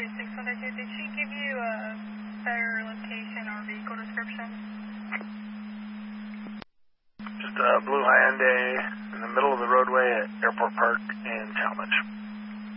612, did she give you a better location or vehicle description? Just a blue Hyundai in the middle of the roadway at Airport Park in Talmadge.